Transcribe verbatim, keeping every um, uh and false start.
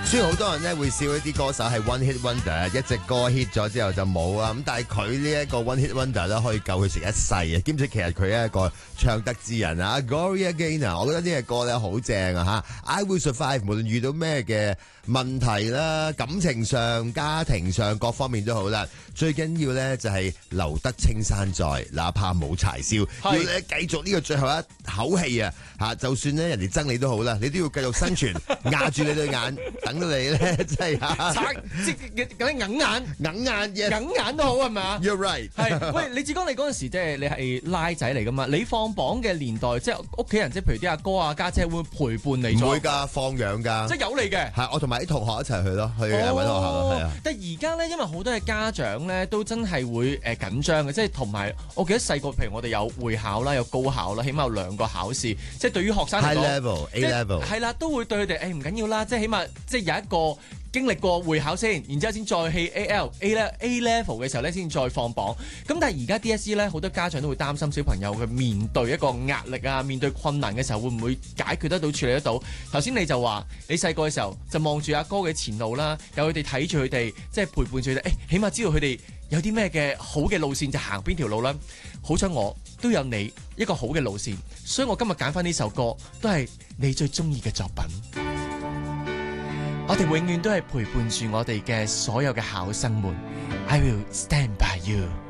雖然好多人咧會笑一啲歌手係 one hit wonder， 一隻歌 hit 咗之後就冇啊，咁但係佢呢一個 one hit wonder 咧可以救佢食一世啊，兼且其實佢係一個唱得之人啊。Gloria Gaynor， 我覺得呢隻歌咧好正啊嚇 ，I Will Survive， 無論遇到咩嘅問題啦，感情上、家庭上各方面都好啦，最緊要咧就係留得青山在，哪怕冇柴燒，要你繼續呢個最後一口氣啊嚇，就算咧人哋憎你都好啦，你都要繼續生存，壓住你對眼，等到你咧真係嚇， 即係嗰啲硬眼、 硬眼嘅， 硬眼都好係咪啊 ？You're right。 係，喂，李志剛，你嗰陣時即係你係拉仔嚟噶嘛？你放榜嘅年代，即係屋企人，即係譬如啲阿哥啊、家姐會陪伴你？ 唔會㗎，放養㗎， 即係有你嘅。 係我同埋啲同學一齊去咯，去揾學校咯，係啊。 但係而家咧，因為好多嘅家長咧都真係會誒緊張嘅，即係同埋我記得細個，譬如我哋有會考啦，有高考啦，起碼有兩個考試，即係對於學生嚟講 High level、A level 係啦，都會對佢哋誒唔緊要啦，即係起碼即係有一個經歷過會考先，然之後先再去 A L A 咧 A level 嘅時候咧，先再放榜。咁但係而家 D S E 咧，好多家長都會擔心小朋友嘅面對一個壓力啊，面對困難嘅時候會唔會解決得到、處理得到？頭先你就話你細個嘅時候就望住阿哥嘅前路啦，有佢哋睇住佢哋，即係陪伴住佢哋，誒，起碼知道佢哋有啲咩嘅好嘅路線就行邊條路啦。好彩我都有你一個好嘅路線，所以我今日揀翻呢首歌都係你最中意嘅作品。我哋永遠都係陪伴住我哋嘅所有嘅考生們。I will stand by you。